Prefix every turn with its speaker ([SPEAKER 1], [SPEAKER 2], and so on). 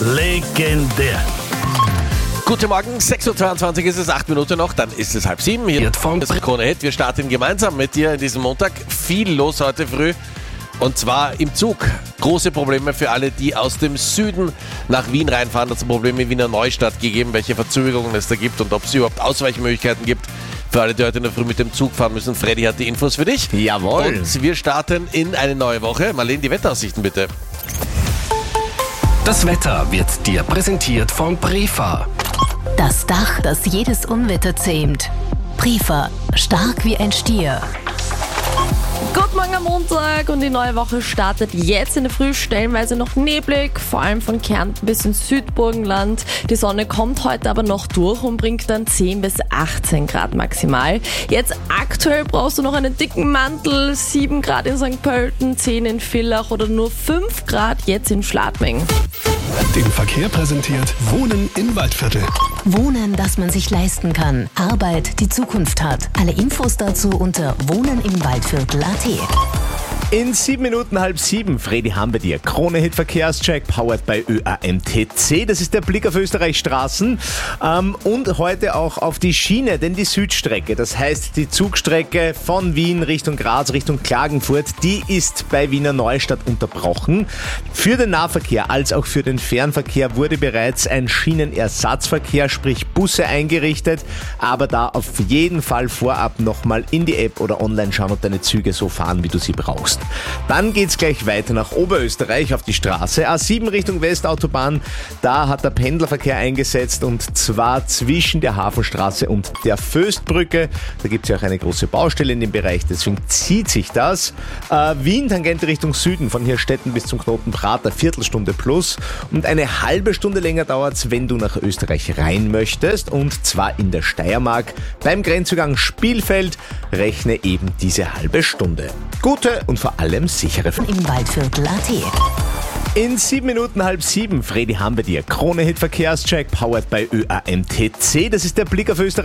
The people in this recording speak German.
[SPEAKER 1] Legendär.
[SPEAKER 2] Guten Morgen, 6.22 Uhr ist es, 8 Minuten noch, dann ist es 6:30. Hier ist Krone Hit. Wir starten gemeinsam mit dir in diesem Montag. Viel los heute früh und zwar im Zug. Große Probleme für alle, die aus dem Süden nach Wien reinfahren. Das Probleme in Wiener Neustadt gegeben, welche Verzögerungen es da gibt und ob es überhaupt Ausweichmöglichkeiten gibt. Für alle, die heute in der Früh mit dem Zug fahren müssen. Freddy hat die Infos für dich.
[SPEAKER 3] Jawohl.
[SPEAKER 2] Und wir starten in eine neue Woche. Marlene, die Wetteraussichten bitte.
[SPEAKER 4] Das Wetter wird dir präsentiert von Prefa.
[SPEAKER 5] Das Dach, das jedes Unwetter zähmt. Prefa, stark wie ein Stier.
[SPEAKER 6] Guten Morgen am Montag und die neue Woche startet jetzt in der Früh, stellenweise noch neblig, vor allem von Kärnten bis ins Südburgenland. Die Sonne kommt heute aber noch durch und bringt dann 10 bis 18 Grad maximal. Jetzt aktuell brauchst du noch einen dicken Mantel, 7 Grad in St. Pölten, 10 in Villach oder nur 5 Grad jetzt in Schladming.
[SPEAKER 4] Den Verkehr präsentiert Wohnen im Waldviertel.
[SPEAKER 5] Wohnen, das man sich leisten kann. Arbeit, die Zukunft hat. Alle Infos dazu unter wohnenimwaldviertel.at.
[SPEAKER 3] In 7 Minuten 6:30, Freddy, haben wir dir Krone Hit Verkehrscheck, powered by ÖAMTC. Das ist der Blick auf Österreichs Straßen und heute auch auf die Schiene, denn die Südstrecke, das heißt die Zugstrecke von Wien Richtung Graz, Richtung Klagenfurt, die ist bei Wiener Neustadt unterbrochen. Für den Nahverkehr als auch für den Fernverkehr wurde bereits ein Schienenersatzverkehr, sprich Busse eingerichtet, aber da auf jeden Fall vorab nochmal in die App oder online schauen und deine Züge so fahren, wie du sie brauchst. Dann geht's gleich weiter nach Oberösterreich auf die Straße. A7 Richtung Westautobahn, da hat der Pendlerverkehr eingesetzt und zwar zwischen der Hafenstraße und der Föstbrücke. Da gibt's ja auch eine große Baustelle in dem Bereich, deswegen zieht sich das. Wien, Tangente Richtung Süden, von Hirstetten bis zum Knoten Prater, Viertelstunde plus. Und eine halbe Stunde länger dauert's, wenn du nach Österreich rein möchtest, und zwar in der Steiermark. Beim Grenzübergang Spielfeld rechne eben diese halbe Stunde. Gute und vor allem sichere
[SPEAKER 5] Im Waldviertel.at.
[SPEAKER 3] In 7 Minuten 6:30, Freddy, haben wir dir Krone Hit Verkehrscheck, powered by ÖAMTC. Das ist der Blick auf Österreich.